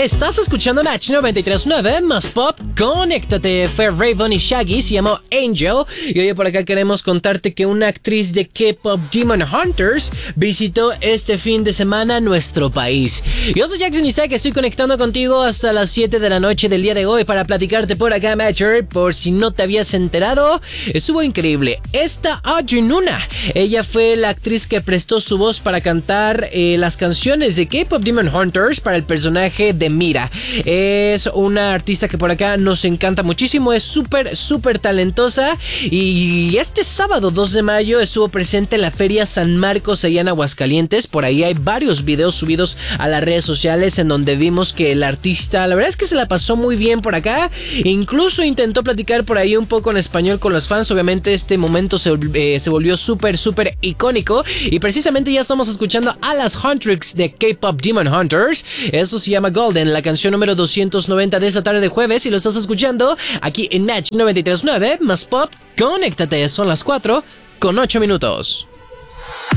Estás escuchando Match 93.9 más pop. Conéctate. Fue Raven y Shaggy, se llamó Angel. Y hoy por acá queremos contarte que una actriz de K-pop, Demon Hunters, visitó este fin de semana nuestro país. Yo soy Jackson Isaac, estoy conectando contigo hasta las 7 de la noche del día de hoy para platicarte por acá, Matcher. Por si no te habías enterado, estuvo increíble. Esta Ajinuna, ella fue la actriz que prestó su voz para cantar las canciones de K-pop Demon Hunters para el personaje de Mira. Es una artista que por acá nos encanta muchísimo, es súper talentosa, y este sábado 2 de mayo estuvo presente en la Feria San Marcos allá en Aguascalientes. Por ahí hay varios videos subidos a las redes sociales en donde vimos que el artista, la verdad es que se la pasó muy bien por acá, incluso intentó platicar por ahí un poco en español con los fans. Obviamente este momento se volvió súper icónico, y precisamente ya estamos escuchando a las Huntrix de K-pop Demon Hunters. Eso se llama Golden, la canción número 290 de esta tarde de jueves, y lo estás escuchando aquí en Match 93.9 más pop. Conéctate, son las 4:08.